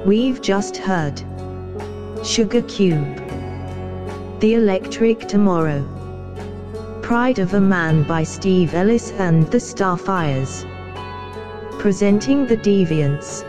We've just heard Sugar Cube, The Electric Tomorrow, Pride of a Man by Steve Ellis and the Starfires. Presenting The Deviants.